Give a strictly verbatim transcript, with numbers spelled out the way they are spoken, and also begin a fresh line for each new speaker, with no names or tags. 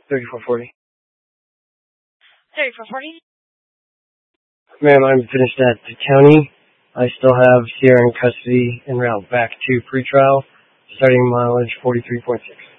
thirty-four forty.
thirty-four forty.
Ma'am, I'm finished at the county. I still have Sierra in custody en route back to pretrial, starting mileage forty-three point six.